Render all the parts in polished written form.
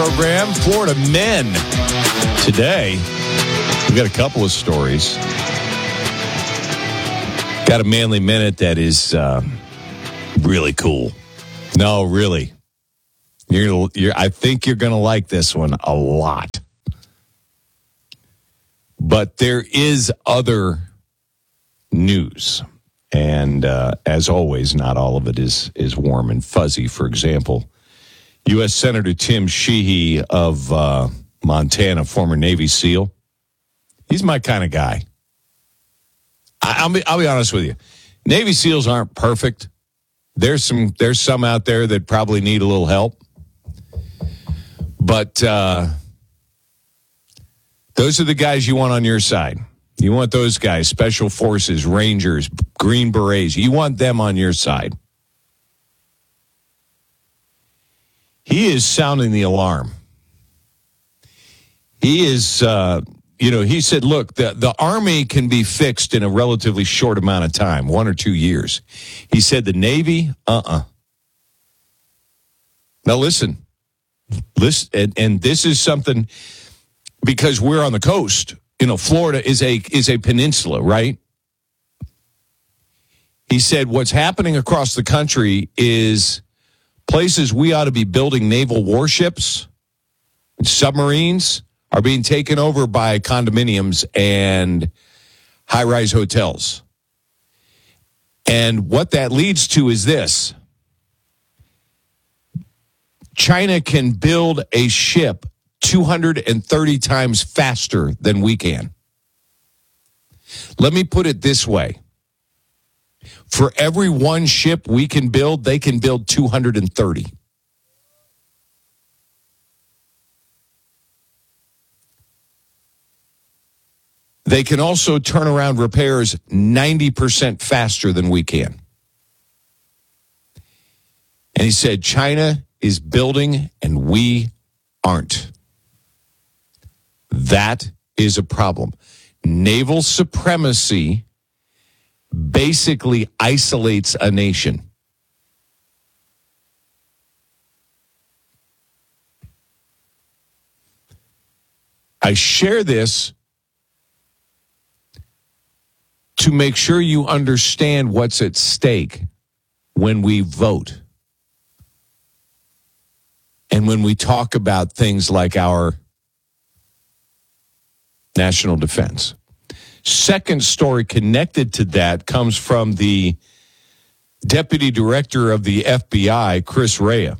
Program, Florida men. Today, we've got a couple of stories. Got a Manly Minute that is really cool. No, really. I think you're going to like this one a lot. But there is other news. And as always, not all of it is warm and fuzzy. For example, U.S. Senator Tim Sheehy of Montana, former Navy SEAL. He's my kind of guy. I'll be honest with you. Navy SEALs aren't perfect. There's some out there that probably need a little help. But those are the guys you want on your side. You want those guys, Special Forces, Rangers, Green Berets. You want them on your side. He is sounding the alarm. He is, he said, look, the Army can be fixed in a relatively short amount of time, 1 or 2 years. He said the Navy, Now listen, and this is something, because we're on the coast. Florida is a peninsula, right? He said what's happening across the country is places we ought to be building naval warships and submarines are being taken over by condominiums and high-rise hotels. And what that leads to is this. China can build a ship 230 times faster than we can. Let me put it this way. For every one ship we can build, they can build 230. They can also turn around repairs 90% faster than we can. And he said, China is building and we aren't. That is a problem. Naval supremacy basically isolates a nation. I share this to make sure you understand what's at stake when we vote. And when we talk about things like our national defense. Second story connected to that comes from the Deputy Director of the FBI, Chris Wray.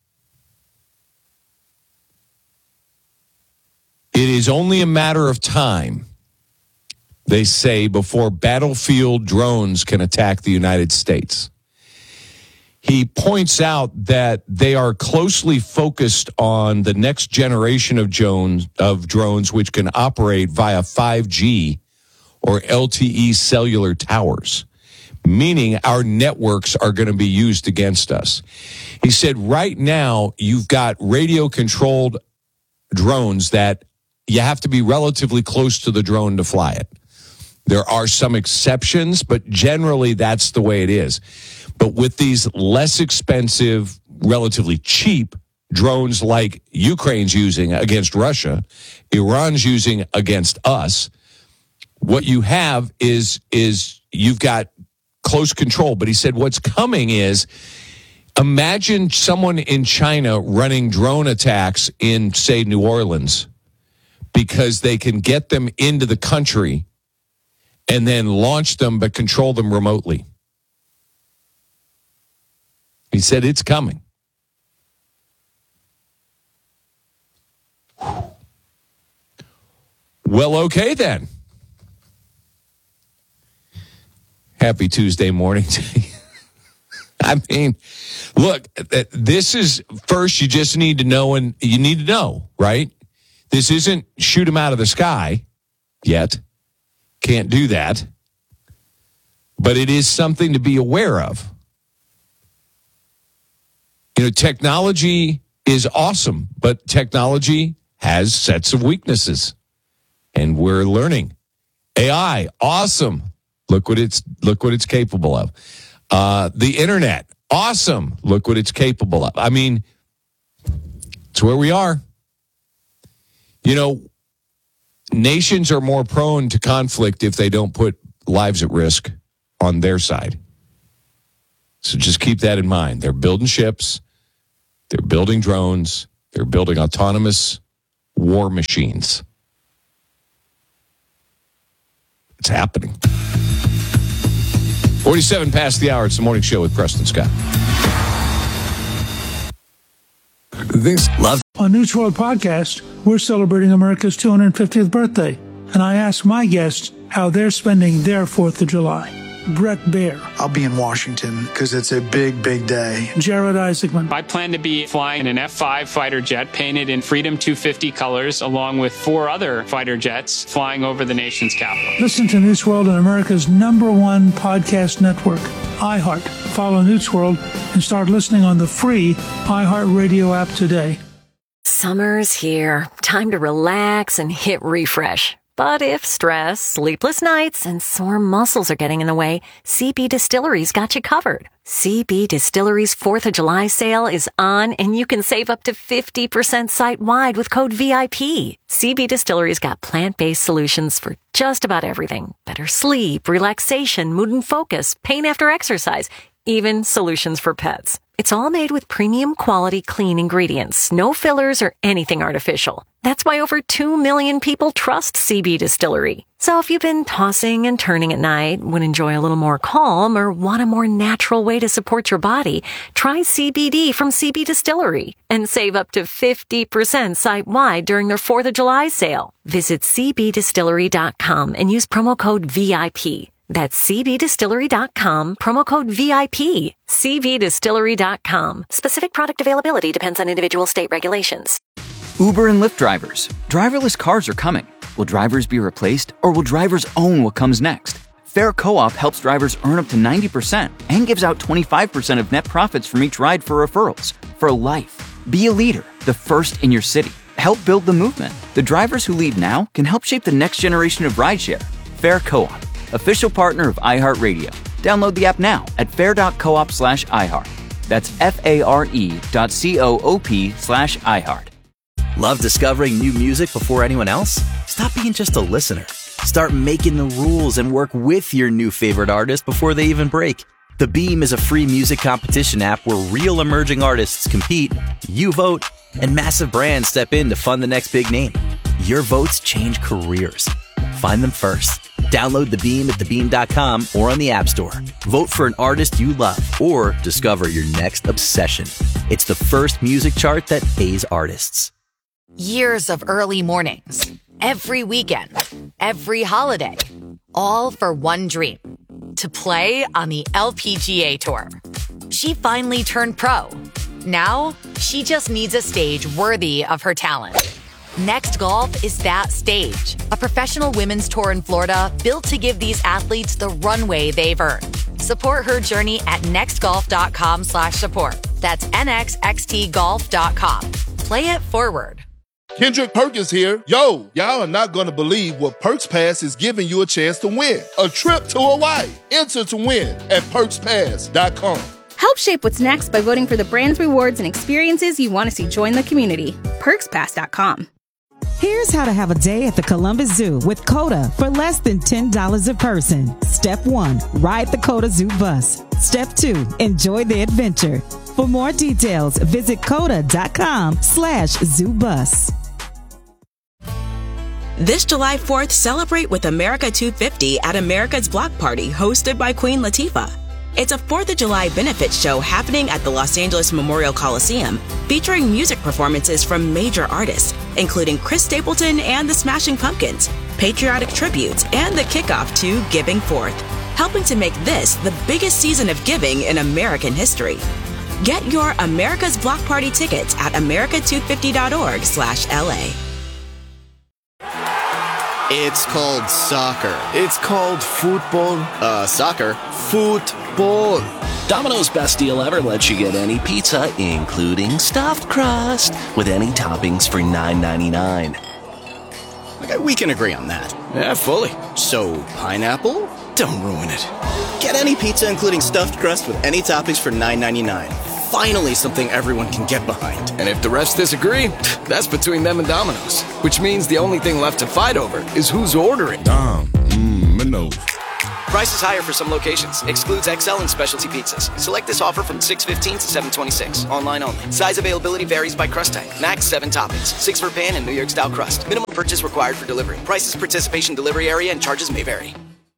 It is only a matter of time, they say, before battlefield drones can attack the United States. He points out that they are closely focused on the next generation of drones which can operate via 5G or LTE cellular towers, meaning our networks are going to be used against us. He said right now you've got radio-controlled drones that you have to be relatively close to the drone to fly it. There are some exceptions, but generally that's the way it is. But with these less expensive, relatively cheap drones like Ukraine's using against Russia, Iran's using against us, what you have is you've got close control. But he said what's coming is, imagine someone in China running drone attacks in, say, New Orleans, because they can get them into the country and then launch them but control them remotely. He said it's coming. Well, okay then. Happy Tuesday morning to you. I mean, look, this is, first, you just need to know, and you need to know, right? This isn't shoot them out of the sky yet. Can't do that. But it is something to be aware of. Technology is awesome, but technology has sets of weaknesses. And we're learning. AI, awesome. Look what it's capable of. The internet, awesome. Look what it's capable of. I mean, it's where we are. You know, nations are more prone to conflict if they don't put lives at risk on their side. So just keep that in mind. They're building ships. They're building drones. They're building autonomous war machines. It's happening. 47 past the hour. It's the morning show with Preston Scott. On News World Podcast, we're celebrating America's 250th birthday, and I asked my guests how they're spending their 4th of July. Brett Baer. I'll be in Washington because it's a big, big day. Jared Isaacman. I plan to be flying an F-5 fighter jet painted in Freedom 250 colors, along with 4 other fighter jets flying over the nation's capital. Listen to News World on America's #1 podcast network, iHeart. Follow News World and start listening on the free iHeart Radio app today. Summer's here. Time to relax and hit refresh. But if stress, sleepless nights, and sore muscles are getting in the way, CB Distillery's got you covered. CB Distillery's 4th of July sale is on, and you can save up to 50% site-wide with code VIP. CB Distillery's got plant-based solutions for just about everything. Better sleep, relaxation, mood and focus, pain after exercise, even solutions for pets. It's all made with premium quality clean ingredients, no fillers or anything artificial. That's why over 2 million people trust CB Distillery. So if you've been tossing and turning at night, would enjoy a little more calm, or want a more natural way to support your body, try CBD from CB Distillery and save up to 50% site-wide during their 4th of July sale. Visit cbdistillery.com and use promo code VIP. That's cbdistillery.com, promo code VIP. cbdistillery.com. Specific product availability depends on individual state regulations. Uber and Lyft drivers. Driverless cars are coming. Will drivers be replaced, or will drivers own what comes next? Fair Co-op helps drivers earn up to 90% and gives out 25% of net profits from each ride for referrals. For life. Be a leader, the first in your city. Help build the movement. The drivers who lead now can help shape the next generation of rideshare. Fair Co-op. Official partner of iHeartRadio. Download the app now at fair.coop/iHeart. That's FARE.coop/iHeart. Love discovering new music before anyone else? Stop being just a listener. Start making the rules and work with your new favorite artist before they even break. The Beam is a free music competition app where real emerging artists compete, you vote, and massive brands step in to fund the next big name. Your votes change careers. Find them first. Download The Beam at thebeam.com or on the App Store. Vote for an artist you love or discover your next obsession. It's the first music chart that pays artists. Years of early mornings, every weekend, every holiday, all for one dream, to play on the LPGA Tour. She finally turned pro. Now, she just needs a stage worthy of her talent. Next Golf is that stage, a professional women's tour in Florida built to give these athletes the runway they've earned. Support her journey at nextgolf.com/support. That's nxxtgolf.com. Play it forward. Kendrick Perkins here. Yo, y'all are not going to believe what Perks Pass is giving you a chance to win. A trip to Hawaii. Enter to win at perkspass.com. Help shape what's next by voting for the brands, rewards, and experiences you want to see join the community. perkspass.com. Here's how to have a day at the Columbus Zoo with COTA for less than $10 a person. Step 1, ride the COTA Zoo bus. Step 2, enjoy the adventure. For more details, visit COTA.com/ZooBus. This July 4th, celebrate with America 250 at America's Block Party, hosted by Queen Latifah. It's a 4th of July benefit show happening at the Los Angeles Memorial Coliseum, featuring music performances from major artists, including Chris Stapleton and the Smashing Pumpkins, patriotic tributes, and the kickoff to Giving Forth, helping to make this the biggest season of giving in American history. Get your America's Block Party tickets at america250.org/LA. It's called soccer. It's called football. Soccer. Football. Domino's best deal ever lets you get any pizza, including stuffed crust, with any toppings for $9.99. Okay, we can agree on that. Yeah, fully. So, pineapple? Don't ruin it. Get any pizza, including stuffed crust, with any toppings for $9.99. Finally, something everyone can get behind. And if the refs disagree, that's between them and Domino's. Which means the only thing left to fight over is who's ordering. Domino's. Price is higher for some locations. Excludes XL and specialty pizzas. Select this offer from $6.15 to $7.26. Online only. Size availability varies by crust type. Max 7 toppings. 6 for pan and New York style crust. Minimum purchase required for delivery. Prices, participation, delivery area, and charges may vary.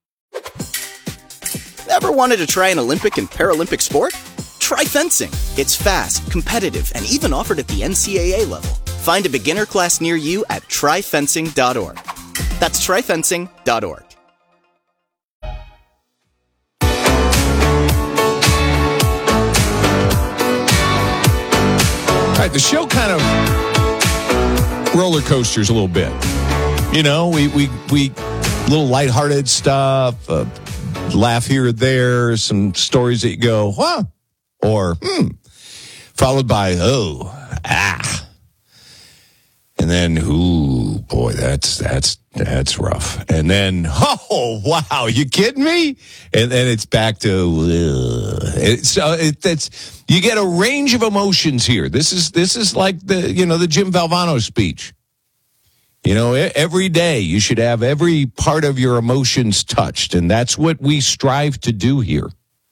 Ever wanted to try an Olympic and Paralympic sport? Try fencing. It's fast, competitive, and even offered at the NCAA level. Find a beginner class near you at tryfencing.org. That's tryfencing.org. All right, the show kind of roller coasters a little bit. You know, we little lighthearted stuff, laugh here or there, some stories that you go, huh? Or, followed by, and then, ooh, boy, that's rough. And then, oh, wow, you kidding me? And then it's back to, that's, you get a range of emotions here. This is like the Jim Valvano speech. You know, every day you should have every part of your emotions touched. And that's what we strive to do here.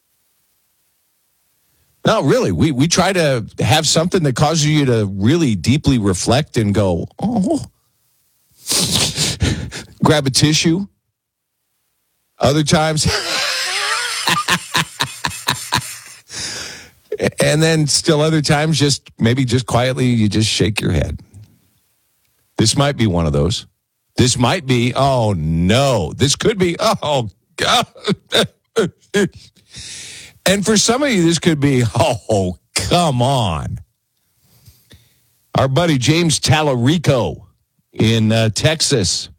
No, really, we try to have something that causes you to really deeply reflect and go, oh, grab a tissue. Other times, and then still other times, just quietly, you just shake your head. This might be one of those. This might be, oh no, this could be, oh God. And for some of you, this could be, oh, come on. Our buddy James Tallarico in Texas,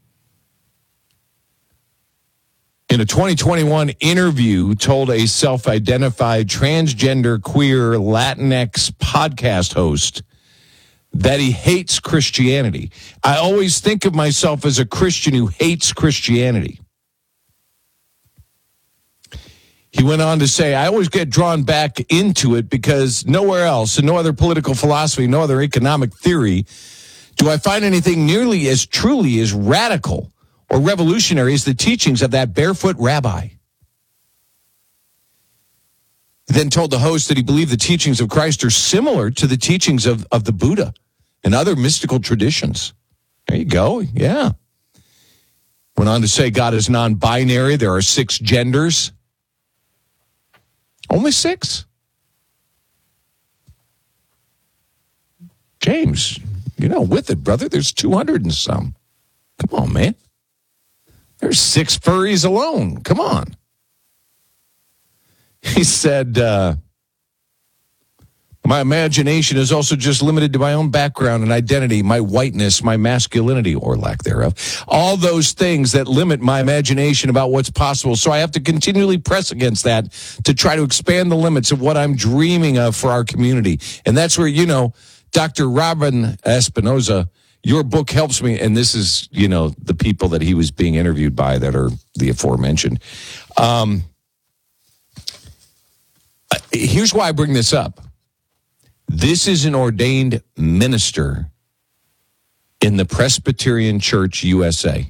in a 2021 interview, told a self-identified transgender, queer, Latinx podcast host that he hates Christianity. I always think of myself as a Christian who hates Christianity. He went on to say, I always get drawn back into it because nowhere else, and no other political philosophy, no other economic theory, do I find anything nearly as truly as radical or revolutionary as the teachings of that barefoot rabbi. He then told the host that he believed the teachings of Christ are similar to the teachings of the Buddha and other mystical traditions. There you go. Yeah. Went on to say God is non-binary. There are 6 genders. Only 6? James, with it, brother. There's 200 and some. Come on, man. There's 6 furries alone. Come on. He said, my imagination is also just limited to my own background and identity, my whiteness, my masculinity, or lack thereof. All those things that limit my imagination about what's possible. So I have to continually press against that to try to expand the limits of what I'm dreaming of for our community. And that's where, Dr. Robin Espinoza, your book helps me. And this is, the people that he was being interviewed by that are the aforementioned. Here's why I bring this up. This is an ordained minister in the Presbyterian Church USA.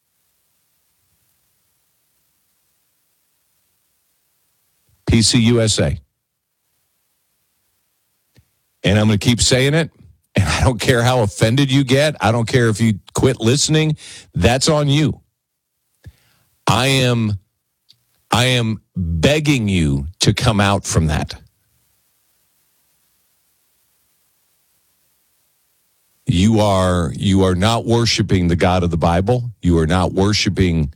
PCUSA. And I'm going to keep saying it. And I don't care how offended you get. I don't care if you quit listening. That's on you. I am begging you to come out from that. You are not worshiping the God of the Bible. You are not worshiping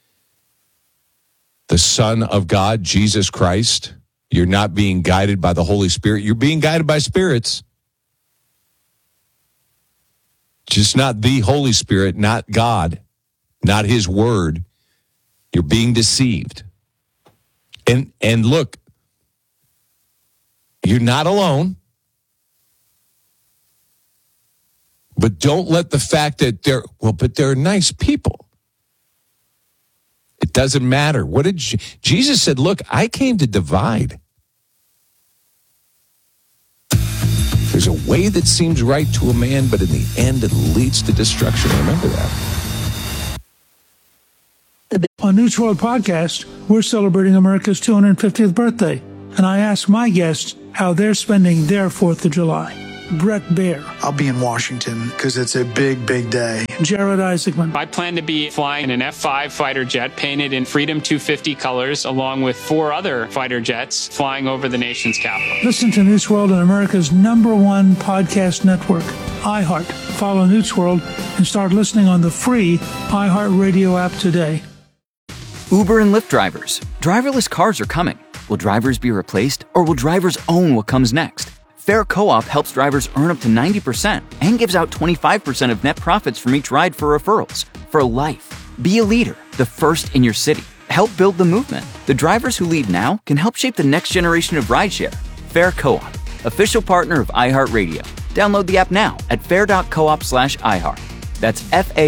the Son of God, Jesus Christ. You're not being guided by the Holy Spirit. You're being guided by spirits. Just not the Holy Spirit, not God, not His Word. You're being deceived. And look, you're not alone. But don't let the fact that they're nice people. It doesn't matter. What did Jesus said, look, I came to divide. There's a way that seems right to a man, but in the end, it leads to destruction. Remember that. On News World Podcast, we're celebrating America's 250th birthday, and I asked my guests how they're spending their 4th of July. Brett Baer. I'll be in Washington because it's a big, big day. Jared Isaacman. I plan to be flying an F-5 fighter jet painted in Freedom 250 colors, along with 4 other fighter jets flying over the nation's capital. Listen to News World on America's #1 podcast network, iHeart. Follow News World and start listening on the free iHeart Radio app today. Uber and Lyft drivers. Driverless cars are coming. Will drivers be replaced, or will drivers own what comes next? Fair Co-op helps drivers earn up to 90% and gives out 25% of net profits from each ride for referrals. For life. Be a leader, the first in your city. Help build the movement. The drivers who lead now can help shape the next generation of rideshare. Fair Co-op, official partner of iHeartRadio. Download the app now at fair.coop/iHeart. That's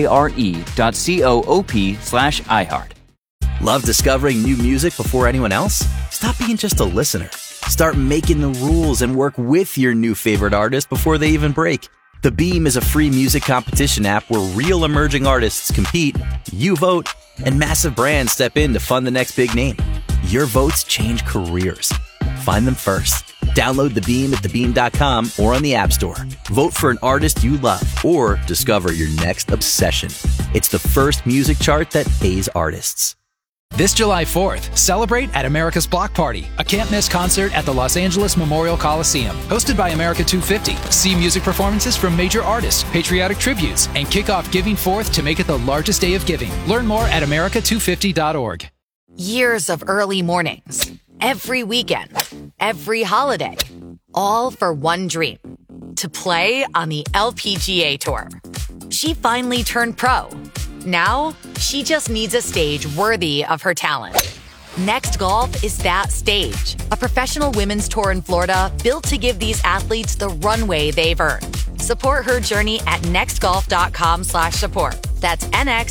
FARE.coop/iHeart. Love discovering new music before anyone else? Stop being just a listener. Start making the rules and work with your new favorite artist before they even break. The Beam is a free music competition app where real emerging artists compete, you vote, and massive brands step in to fund the next big name. Your votes change careers. Find them first. Download The Beam at thebeam.com or on the App Store. Vote for an artist you love or discover your next obsession. It's the first music chart that pays artists. This July 4th, celebrate at America's Block Party, a can't-miss concert at the Los Angeles Memorial Coliseum. Hosted by America 250, see music performances from major artists, patriotic tributes, and kick off Giving Forth to make it the largest day of giving. Learn more at america250.org. Years of early mornings, every weekend, every holiday, all for one dream, to play on the LPGA Tour. She finally turned pro. Now, she just needs a stage worthy of her talent. Next Golf is that stage. A professional women's tour in Florida built to give these athletes the runway they've earned. Support her journey at nextgolf.com/support. That's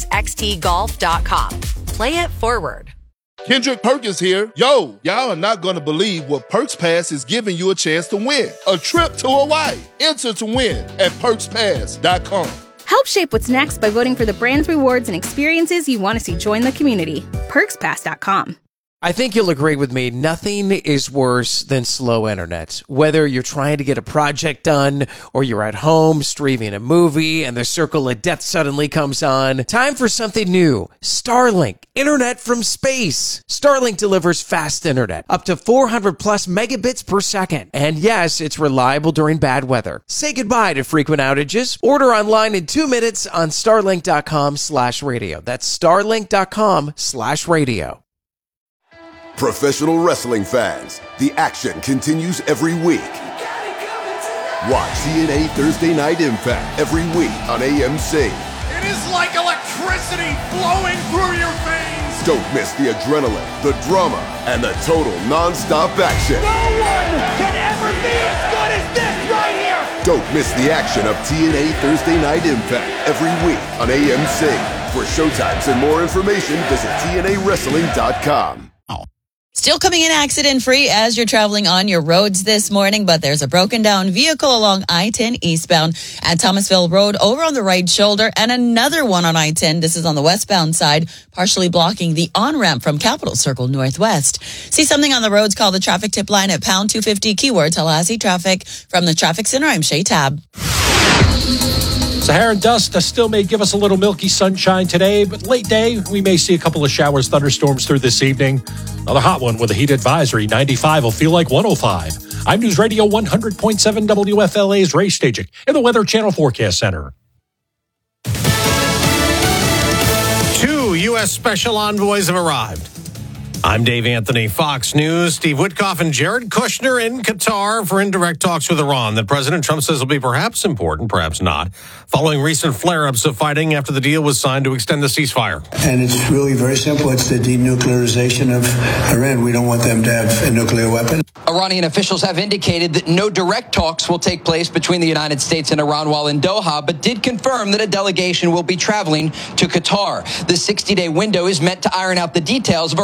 nxxtgolf.com. Play it forward. Kendrick Perkins here. Yo, y'all are not going to believe what Perks Pass is giving you a chance to win. A trip to Hawaii. Enter to win at perkspass.com. Help shape what's next by voting for the brands, rewards, and experiences you want to see join the community. PerksPass.com. I think you'll agree with me, nothing is worse than slow internet. Whether you're trying to get a project done or you're at home streaming a movie and the circle of death suddenly comes on, time for something new. Starlink, internet from space. Starlink delivers fast internet, up to 400 plus megabits per second. And yes, it's reliable during bad weather. Say goodbye to frequent outages. Order online in 2 minutes on starlink.com/radio. That's starlink.com/radio. Professional wrestling fans, the action continues every week. Watch TNA Thursday Night Impact every week on AMC. It is like electricity flowing through your veins. Don't miss the adrenaline, the drama, and the total non-stop action. No one can ever be as good as this right here. Don't miss the action of TNA Thursday Night Impact every week on AMC. For showtimes and more information, visit TNAWrestling.com. Still coming in accident-free as you're traveling on your roads this morning, but there's a broken down vehicle along I-10 eastbound at Thomasville Road over on the right shoulder, and another one on I-10. This is on the westbound side, partially blocking the on-ramp from Capitol Circle Northwest. See something on the roads, call the traffic tip line at pound 250 keyword Tallahassee Traffic. From the Traffic Center, I'm Shay Tab. Sahara and dust still may give us a little milky sunshine today, but late day, we may see a couple of showers, thunderstorms through this evening. Another hot one with a heat advisory. 95 will feel like 105. I'm News Radio 100.7 WFLA's Ray Stajic in the Weather Channel Forecast Center. 2 U.S. special envoys have arrived. I'm Dave Anthony, Fox News. Steve Witkoff and Jared Kushner in Qatar for indirect talks with Iran that President Trump says will be perhaps important, perhaps not, following recent flare-ups of fighting after the deal was signed to extend the ceasefire. And it's really very simple. It's the denuclearization of Iran. We don't want them to have a nuclear weapon. Iranian officials have indicated that no direct talks will take place between the United States and Iran while in Doha, but did confirm that a delegation will be traveling to Qatar. The 60-day window is meant to iron out the details of Iran's nuclear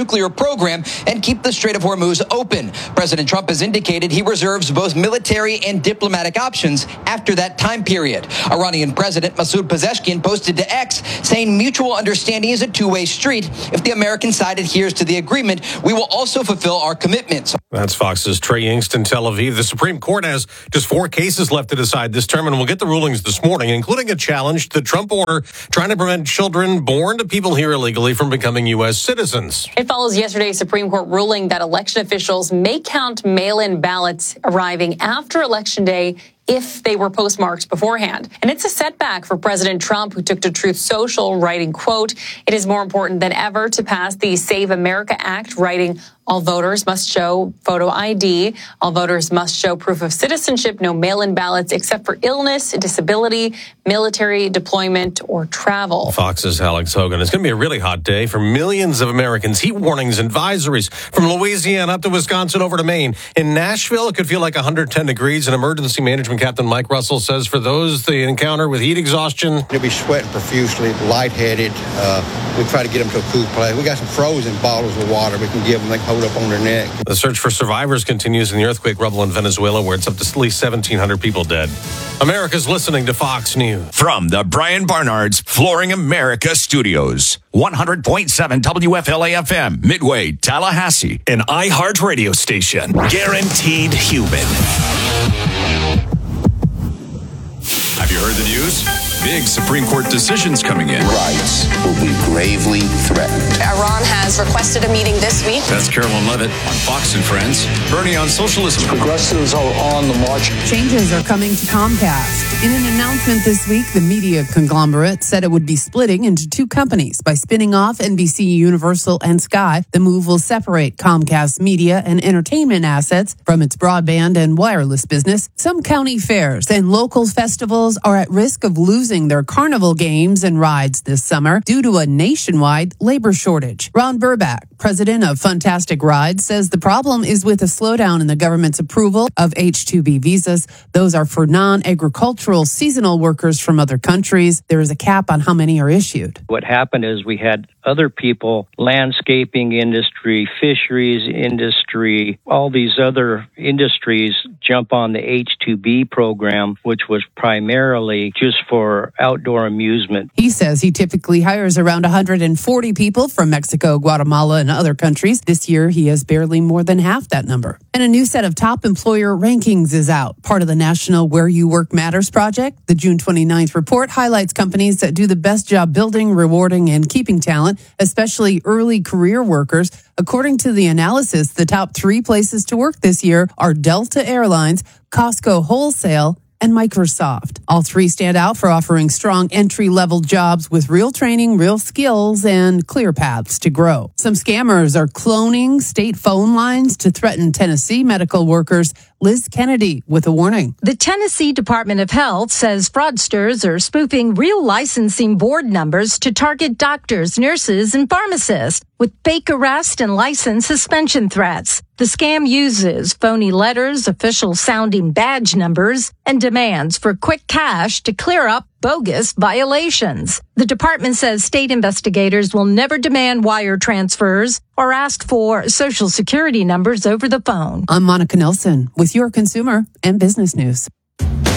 nuclear program and keep the Strait of Hormuz open. President Trump has indicated he reserves both military and diplomatic options after that time period. Iranian President Masoud Pezeshkian posted to X saying mutual understanding is a two-way street. If the American side adheres to the agreement, we will also fulfill our commitments. That's Fox's Trey Yingst in Tel Aviv. The Supreme Court has just 4 cases left to decide this term, and we'll get the rulings this morning, including a challenge to the Trump order trying to prevent children born to people here illegally from becoming U.S. citizens. It follows yesterday's Supreme Court ruling that election officials may count mail-in ballots arriving after Election Day if they were postmarked beforehand. And it's a setback for President Trump, who took to Truth Social, writing, quote, "It is more important than ever to pass the Save America Act," writing, "All voters must show photo ID. All voters must show proof of citizenship. No mail-in ballots except for illness, disability, military deployment, or travel." Fox's Alex Hogan. It's going to be a really hot day for millions of Americans. Heat warnings and advisories from Louisiana up to Wisconsin over to Maine. In Nashville, it could feel like 110 degrees. And emergency management captain Mike Russell says for those they encounter with heat exhaustion, they'll be sweating profusely, lightheaded. We try to get them to a cool place. We got some frozen bottles of water we can give them. They can hold up on their neck. The search for survivors continues in the earthquake rubble in Venezuela, where it's up to at least 1,700 people dead. America's listening to Fox News. From the Brian Barnard's Flooring America Studios, 100.7 WFLA-FM, Midway, Tallahassee, an iHeart radio station. Guaranteed human. Have you heard the news? Big Supreme Court decisions coming in. Rights will be gravely threatened. Iran has requested a meeting this week. That's Carolyn Levitt on Fox and Friends. Bernie on socialism. Progressives are on the march. Changes are coming to Comcast. In an announcement this week, the media conglomerate said it would be splitting into 2 companies by spinning off NBC, Universal, and Sky. The move will separate Comcast media and entertainment assets from its broadband and wireless business. Some county fairs and local festivals are at risk of losing their carnival games and rides this summer due to a nationwide labor shortage. Ron Burback, president of Funtastic Rides, says the problem is with a slowdown in the government's approval of H-2B visas. Those are for non-agricultural seasonal workers from other countries. There is a cap on how many are issued. What happened is we had other people, landscaping industry, fisheries industry, all these other industries jump on the H-2B program, which was primarily just for outdoor amusement. He says he typically hires around 140 people from Mexico, Guatemala, and other countries. This year, he has barely more than half that number. And a new set of top employer rankings is out, part of the National Where You Work Matters project. The June 29th report highlights companies that do the best job building, rewarding, and keeping talent, especially early career workers. According to the analysis, the top 3 places to work this year are Delta Airlines, Costco Wholesale, and Microsoft. All 3 stand out for offering strong entry-level jobs with real training, real skills, and clear paths to grow. Some scammers are cloning state phone lines to threaten Tennessee medical workers. Liz Kennedy with a warning. The Tennessee Department of Health says fraudsters are spoofing real licensing board numbers to target doctors, nurses, and pharmacists with fake arrest and license suspension threats. The scam uses phony letters, official-sounding badge numbers, and demands for quick cash to clear up bogus violations. The department says state investigators will never demand wire transfers or ask for Social Security numbers over the phone. I'm Monica Nelson with your consumer and business news.